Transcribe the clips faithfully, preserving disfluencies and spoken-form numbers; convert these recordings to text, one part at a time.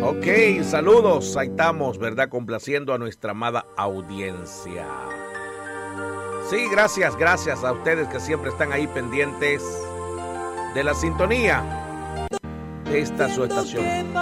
Ok, saludos, ahí estamos, ¿verdad? Complaciendo a nuestra amada audiencia. Sí, gracias, gracias a ustedes que siempre están ahí pendientes de la sintonía de esta su estación.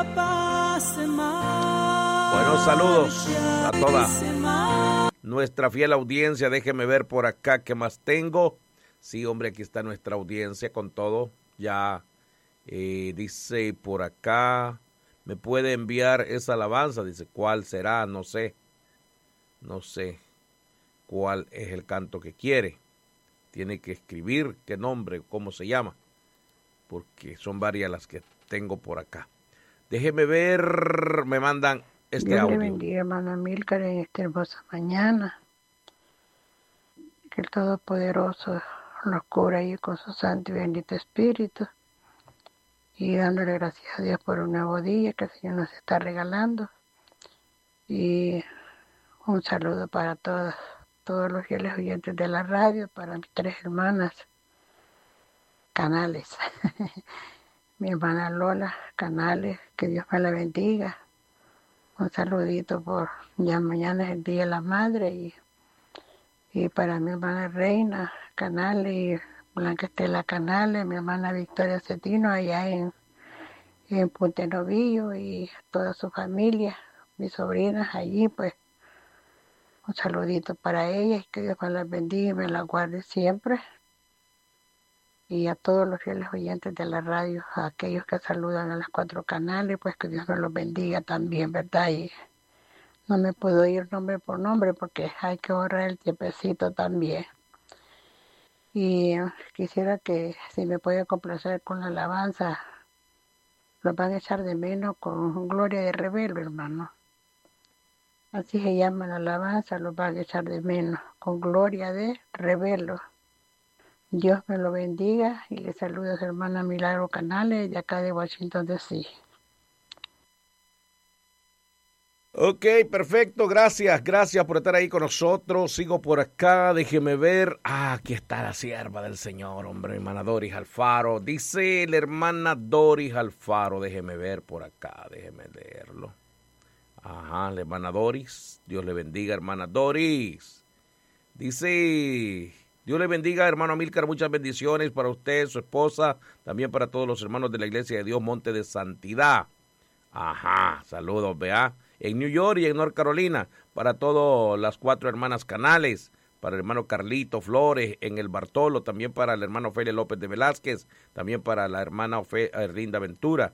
Buenos saludos a toda nuestra fiel audiencia. Déjeme ver por acá qué más tengo. Sí, hombre, aquí está nuestra audiencia con todo. Ya eh, dice por acá, me puede enviar esa alabanza. Dice, ¿cuál será? No sé. No sé cuál es el canto que quiere. Tiene que escribir qué nombre, cómo se llama, porque son varias las que tengo por acá. Déjeme ver, me mandan este Dios audio. le bendiga, hermano Amílcar, en esta hermosa mañana. Que el Todopoderoso los cubra ahí con su santo y bendito Espíritu. Y dándole gracias a Dios por un nuevo día que el Señor nos está regalando. Y un saludo para todos, todos los fieles oyentes de la radio, para mis tres hermanas Canales. Mi hermana Lola Canales, que Dios me la bendiga. Un saludito por, ya mañana es el Día de la Madre, y, y para mi hermana Reina Canales y Blanca Estela Canales, mi hermana Victoria Cetino allá en, en Punta Novillo, y toda su familia, mis sobrinas allí, pues un saludito para ellas, y que Dios me las bendiga y me las guarde siempre. Y a todos los fieles oyentes de la radio, a aquellos que saludan a las cuatro canales, pues que Dios me los bendiga también, ¿verdad? Y no me puedo ir nombre por nombre porque hay que ahorrar el tiempecito también. Y quisiera que si me puede complacer con la alabanza, los van a echar de menos con Gloria de Rebelo, hermano. Así se llama la alabanza, los van a echar de menos con Gloria de Rebelo. Dios me lo bendiga y le saluda a su hermana Milagro Canales de acá de Washington, D C Ok, perfecto, gracias, gracias por estar ahí con nosotros. Sigo por acá, déjeme ver. Ah, aquí está la sierva del Señor, hombre, hermana Doris Alfaro. Dice la hermana Doris Alfaro, déjeme ver por acá, déjeme leerlo. Ajá, la hermana Doris, Dios le bendiga, hermana Doris. Dice, Dios le bendiga, hermano Amílcar, muchas bendiciones para usted, su esposa, también para todos los hermanos de la Iglesia de Dios Monte de Santidad. Ajá, saludos, vea. En New York y en North Carolina, para todas las cuatro hermanas Canales, para el hermano Carlito Flores en el Bartolo, también para el hermano Félix López de Velázquez, también para la hermana Ofe, eh, Linda Ventura,